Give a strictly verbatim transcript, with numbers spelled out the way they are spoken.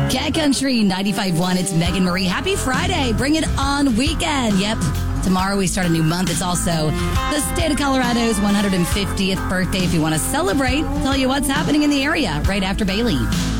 Cat Country ninety-five point one. It's Megan Marie. Happy Friday. Bring it on weekend. Yep. Tomorrow we start a new month. It's also the state of Colorado's one hundred fiftieth birthday. If you want to celebrate, tell you what's happening in the area right after Bailey.